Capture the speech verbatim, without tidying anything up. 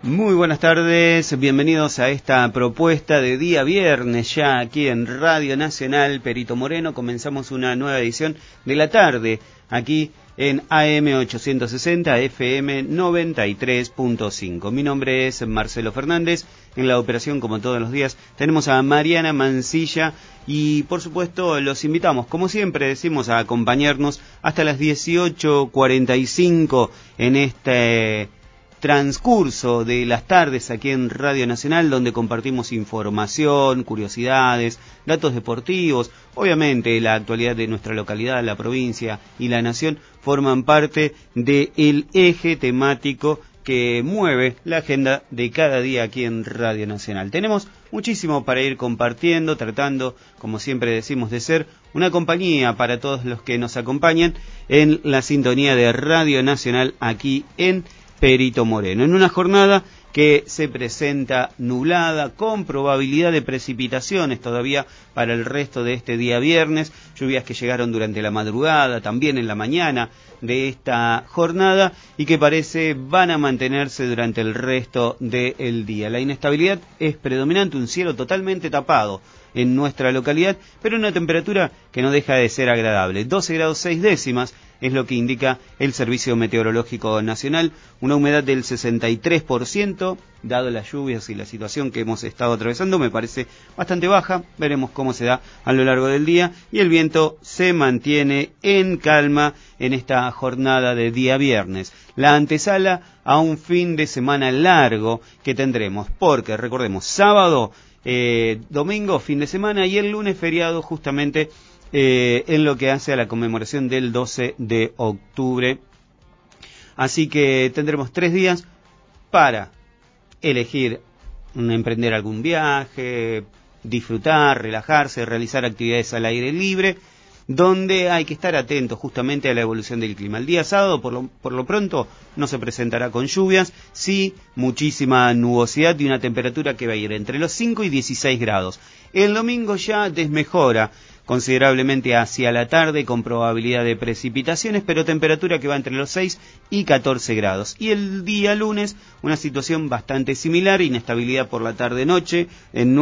Muy buenas tardes, bienvenidos a esta propuesta de día viernes ya aquí en Radio Nacional Perito Moreno. Comenzamos una nueva edición de la tarde aquí en A M ochocientos sesenta, F M noventa y tres punto cinco. Mi nombre es Marcelo Fernández. En la operación, como todos los días, tenemos a Mariana Mancilla y, por supuesto, los invitamos, como siempre decimos, a acompañarnos hasta las dieciocho cuarenta y cinco en este transcurso de las tardes aquí en Radio Nacional, donde compartimos información, curiosidades, datos deportivos. Obviamente la actualidad de nuestra localidad, la provincia y la nación forman parte del eje temático que mueve la agenda de cada día aquí en Radio Nacional. Tenemos muchísimo para ir compartiendo, tratando, como siempre decimos, de ser una compañía para todos los que nos acompañan en la sintonía de Radio Nacional aquí en Perito Moreno, en una jornada que se presenta nublada, con probabilidad de precipitaciones todavía para el resto de este día viernes, lluvias que llegaron durante la madrugada, también en la mañana de esta jornada, y que parece van a mantenerse durante el resto del día. La inestabilidad es predominante, un cielo totalmente tapado en nuestra localidad, pero una temperatura que no deja de ser agradable. doce grados seis décimas es lo que indica el Servicio Meteorológico Nacional, una humedad del sesenta y tres por ciento, dado las lluvias y la situación que hemos estado atravesando, me parece bastante baja. Veremos cómo se da a lo largo del día, y el viento se mantiene en calma en esta jornada de día viernes. La antesala a un fin de semana largo que tendremos, porque recordemos, sábado, eh, domingo, fin de semana, y el lunes feriado, justamente Eh, en lo que hace a la conmemoración del doce de octubre. Así que tendremos tres días para elegir, emprender algún viaje, disfrutar, relajarse, realizar actividades al aire libre, donde hay que estar atentos justamente a la evolución del clima. El día sábado, por lo, por lo pronto, no se presentará con lluvias, sí muchísima nubosidad y una temperatura que va a ir entre los cinco y dieciséis grados. El domingo ya desmejora considerablemente hacia la tarde, con probabilidad de precipitaciones, pero temperatura que va entre los seis y catorce grados. Y el día lunes, una situación bastante similar, inestabilidad por la tarde-noche, en